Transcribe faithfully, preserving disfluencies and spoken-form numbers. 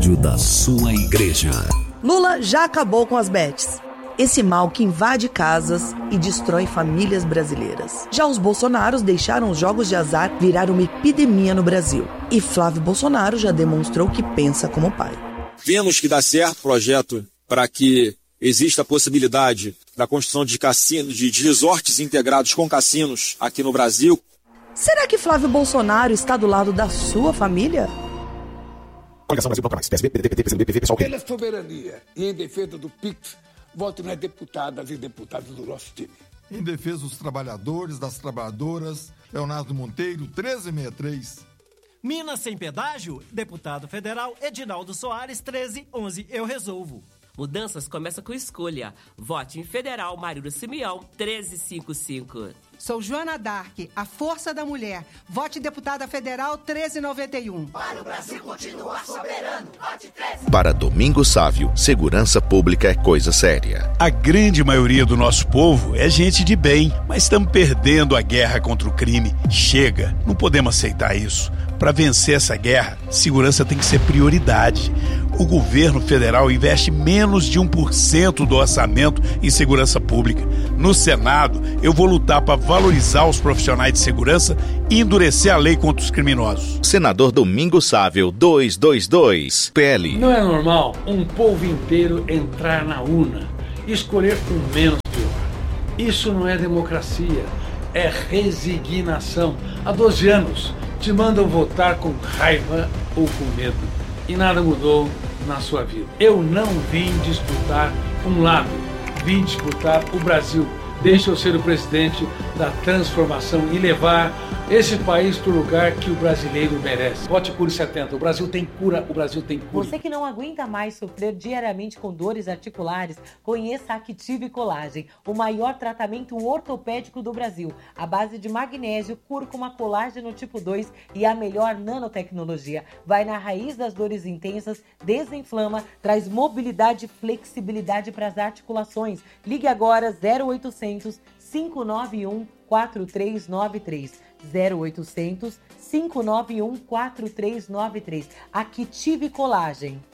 rádio da sua igreja. Lula já acabou com as bets. Esse mal que invade casas e destrói famílias brasileiras. Já os bolsonaros deixaram os jogos de azar virar uma epidemia no Brasil. E Flávio Bolsonaro já demonstrou que pensa como pai. Vemos que dá certo o projeto para que exista a possibilidade da construção de cassinos, de resorts integrados com cassinos aqui no Brasil. Será que Flávio Bolsonaro está do lado da sua família? Pela soberania e em defesa do P I X, voto nas deputadas e deputados do nosso time. Em defesa dos trabalhadores, das trabalhadoras, Leonardo Monteiro, treze sessenta e três. Minas sem pedágio? Deputado federal Edinaldo Soares, treze onze. Eu resolvo. Mudanças começa com escolha. Vote em Federal Marília Simeão, treze cinquenta e cinco. Sou Joana Dark, a força da mulher. Vote deputada federal treze noventa e um. Para o Brasil continuar soberano, vote treze. Para Domingos Sávio, segurança pública é coisa séria. A grande maioria do nosso povo é gente de bem, mas estamos perdendo a guerra contra o crime. Chega, não podemos aceitar isso. Para vencer essa guerra, segurança tem que ser prioridade. O governo federal investe menos de um por cento do orçamento em segurança pública. No Senado, eu vou lutar para valorizar os profissionais de segurança e endurecer a lei contra os criminosos. Senador Domingos Sávio, duzentos e vinte e dois, P L. Não é normal um povo inteiro entrar na urna e escolher o menos pior. Isso não é democracia, é resignação. Há doze anos te mandam votar com raiva ou com medo. E nada mudou na sua vida. Eu não vim disputar um lado, vim disputar o Brasil. Deixa eu ser o presidente da transformação e levar esse país para o lugar que o brasileiro merece. Vote Cure setenta. O Brasil tem cura, o Brasil tem cura. Você que não aguenta mais sofrer diariamente com dores articulares, conheça a Active Colagem, o maior tratamento ortopédico do Brasil. A base de magnésio, cúrcuma, colágeno tipo dois e a melhor nanotecnologia. Vai na raiz das dores intensas, desinflama, traz mobilidade e flexibilidade para as articulações. Ligue agora zero oitocentos, cinco nove um, quatro três nove três. zero oitocentos, cinco nove um, quatro três nove três. Active Colagem.